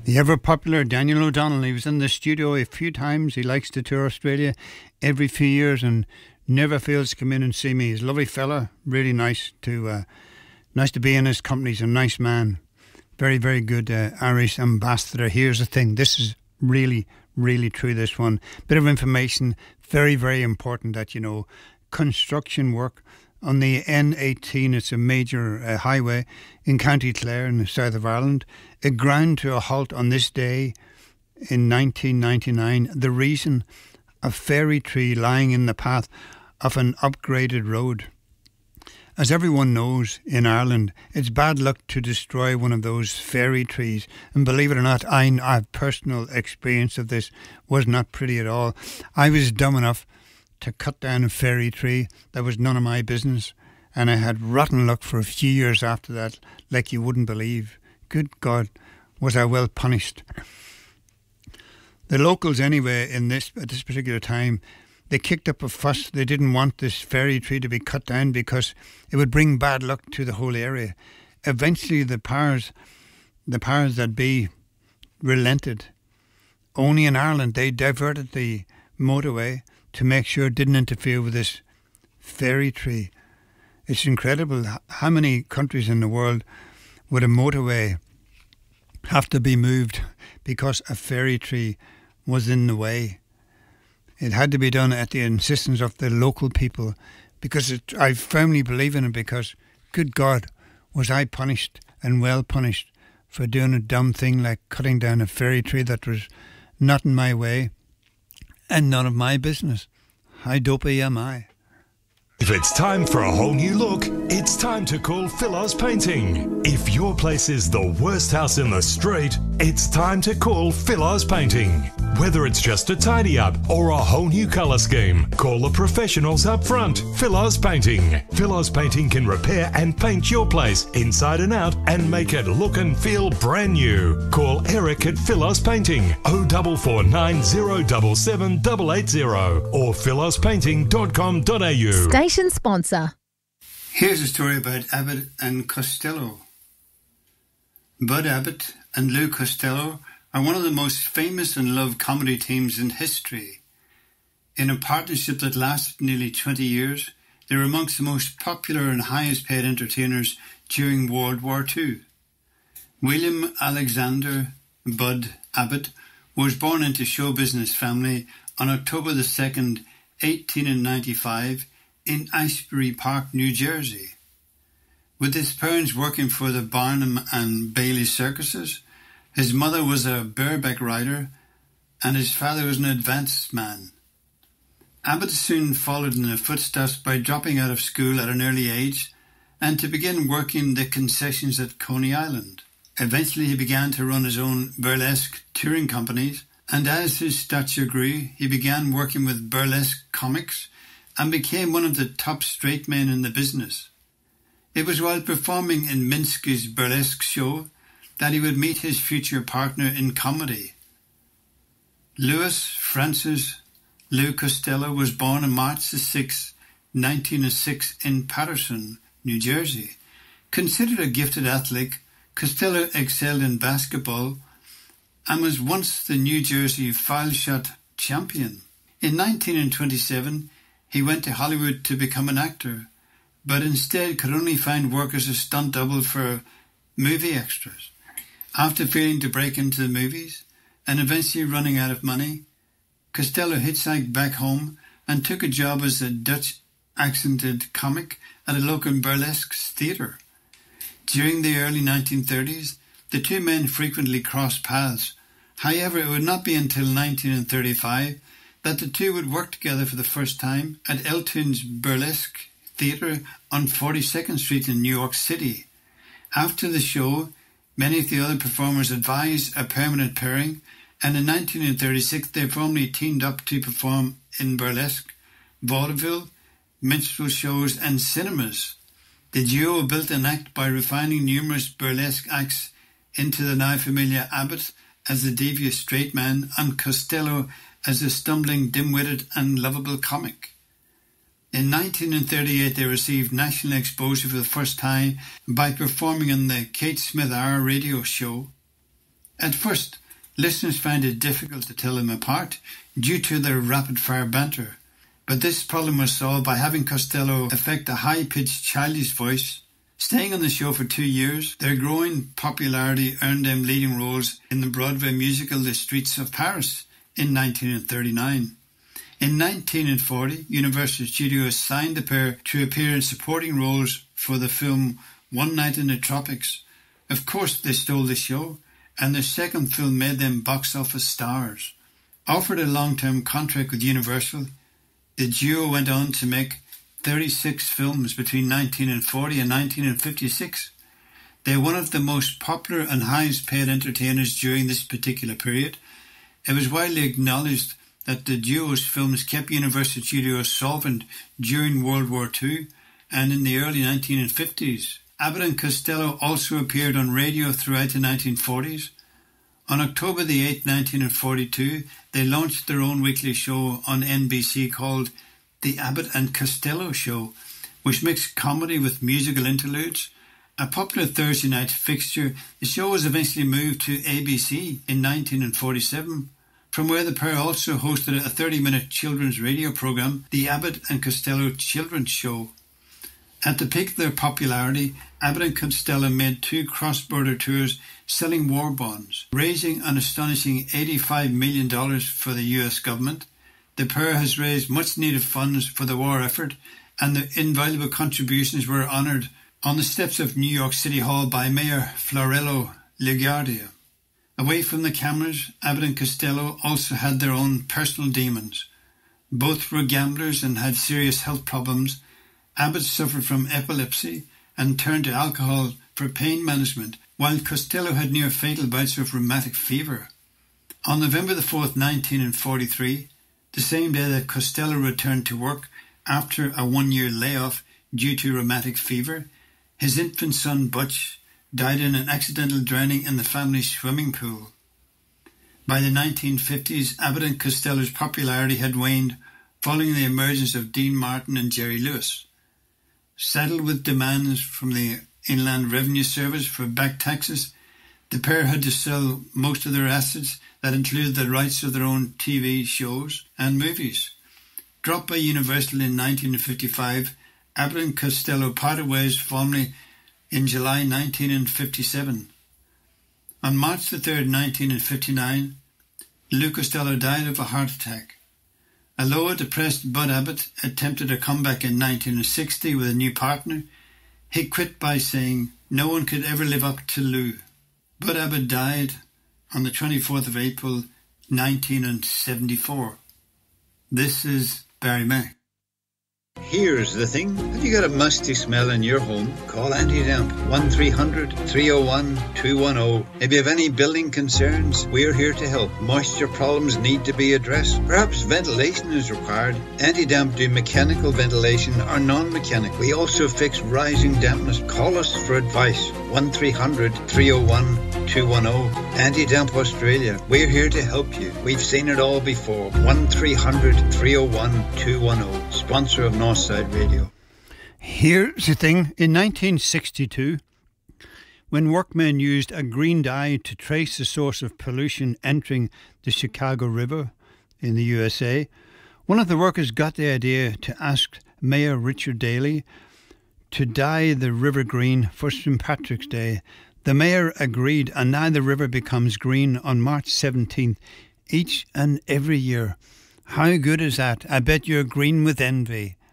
The ever-popular Daniel O'Donnell, he was in the studio a few times. He likes to tour Australia every few years and never fails to come in and see me. He's a lovely fella, really nice to be in his company. He's a nice man. Very, very good Irish ambassador. Here's the thing, this is really, really true, this one. Bit of information, very, very important that you know. Construction work on the N18, it's a major highway in County Clare in the south of Ireland. It ground to a halt on this day in 1999. The reason, a fairy tree lying in the path of an upgraded road. As everyone knows, in Ireland, it's bad luck to destroy one of those fairy trees. And believe it or not, I have personal experience of this. Was not pretty at all. I was dumb enough to cut down a fairy tree. That was none of my business. And I had rotten luck for a few years after that, like you wouldn't believe. Good God, was I well punished. The locals anyway, at this particular time, they kicked up a fuss. They didn't want this fairy tree to be cut down because it would bring bad luck to the whole area. Eventually the powers that be relented. Only in Ireland they diverted the motorway to make sure it didn't interfere with this fairy tree. It's incredible how many countries in the world would a motorway have to be moved because a fairy tree was in the way. It had to be done at the insistence of the local people because I firmly believe in it because, good God, was I punished and well punished for doing a dumb thing like cutting down a fairy tree that was not in my way and none of my business. How dopey am I? If it's time for a whole new look, it's time to call Philos Painting. If your place is the worst house in the street, it's time to call Philos Painting. Whether it's just a tidy up or a whole new colour scheme, call the professionals up front. Philos Painting. Philos Painting can repair and paint your place inside and out and make it look and feel brand new. Call Eric at Philos Painting 0449 077 880 or philospainting.com.au. Station sponsor. Here's a story about Abbott and Costello. Bud Abbott and Lou Costello are one of the most famous and loved comedy teams in history. In a partnership that lasted nearly 20 years, they were amongst the most popular and highest paid entertainers during World War II. William Alexander Bud Abbott was born into show business family on October the 2nd, 1895 in Ashbury Park, New Jersey. With his parents working for the Barnum and Bailey circuses, his mother was a bareback rider and his father was an advanced man. Abbott soon followed in their footsteps by dropping out of school at an early age and to begin working the concessions at Coney Island. Eventually he began to run his own burlesque touring companies, and as his stature grew, he began working with burlesque comics and became one of the top straight men in the business. It was while performing in Minsky's burlesque show that he would meet his future partner in comedy. Louis Francis Lou Costello was born on March 6, 1906 in Paterson, New Jersey. Considered a gifted athlete, Costello excelled in basketball and was once the New Jersey foul shot champion. In 1927, he went to Hollywood to become an actor, but instead could only find work as a stunt double for movie extras. After failing to break into the movies and eventually running out of money, Costello hitchhiked back home and took a job as a Dutch-accented comic at a local burlesque theatre. During the early 1930s, the two men frequently crossed paths. However, it would not be until 1935 that the two would work together for the first time at Elton's Burlesque Theatre on 42nd Street in New York City. After the show, many of the other performers advised a permanent pairing, and in 1936 they formally teamed up to perform in burlesque, vaudeville, minstrel shows and cinemas. The duo built an act by refining numerous burlesque acts into the now familiar Abbott as the devious straight man and Costello as a stumbling, dim-witted and lovable comic. In 1938 they received national exposure for the first time by performing on the Kate Smith Hour radio show. At first, listeners found it difficult to tell them apart due to their rapid-fire banter, but this problem was solved by having Costello affect a high-pitched childish voice. Staying on the show for 2 years, their growing popularity earned them leading roles in the Broadway musical The Streets of Paris in 1939. In 1940, Universal Studios signed the pair to appear in supporting roles for the film One Night in the Tropics. Of course, they stole the show, and their second film made them box office stars. Offered a long-term contract with Universal, the duo went on to make 36 films between 1940 and 1956. They were one of the most popular and highest paid entertainers during this particular period. It was widely acknowledged that the duo's films kept Universal Studios solvent during World War II and in the early 1950s. Abbott and Costello also appeared on radio throughout the 1940s. On October the 8th, 1942, they launched their own weekly show on NBC called The Abbott and Costello Show, which mixed comedy with musical interludes. A popular Thursday night fixture, the show was eventually moved to ABC in 1947, from where the pair also hosted a 30-minute children's radio program, The Abbott and Costello Children's Show. At the peak of their popularity, Abbott and Costello made 2 cross-border tours selling war bonds, raising an astonishing $85 million for the US government. The pair has raised much-needed funds for the war effort, and their invaluable contributions were honoured on the steps of New York City Hall by Mayor Florello LaGuardia. Away from the cameras, Abbott and Costello also had their own personal demons. Both were gamblers and had serious health problems. Abbott suffered from epilepsy and turned to alcohol for pain management, while Costello had near-fatal bouts of rheumatic fever. On November the 4th, 1943, the same day that Costello returned to work after a 1-year layoff due to rheumatic fever, his infant son Butch died in an accidental drowning in the family swimming pool. By the 1950s, Abbott and Costello's popularity had waned following the emergence of Dean Martin and Jerry Lewis. Saddled with demands from the Inland Revenue Service for back taxes, the pair had to sell most of their assets that included the rights of their own TV shows and movies. Dropped by Universal in 1955, Abbott and Costello parted ways formally in July 1957. On March the 3rd, 1959, Lou Costello died of a heart attack. Although a depressed Bud Abbott attempted a comeback in 1960 with a new partner, he quit by saying no one could ever live up to Lou. Bud Abbott died on the 24th of April 1974. This is Barry Mack. Here's the thing. Have you got a musty smell in your home? Call Anti-Damp 1-300-301-210. If you have any building concerns, we're here to help. Moisture problems need to be addressed. Perhaps ventilation is required. Anti-Damp do mechanical ventilation or non-mechanical. We also fix rising dampness. Call us for advice. 1-300-301-210. Anti-Damp Australia. We're here to help you. We've seen it all before. 1-300-301-210. Sponsor of Northside Radio. Here's the thing. In 1962, when workmen used a green dye to trace the source of pollution entering the Chicago River in the USA, one of the workers got the idea to ask Mayor Richard Daley to dye the river green for St. Patrick's Day. The mayor agreed, and now the river becomes green on March 17th each and every year. How good is that? I bet you're green with envy.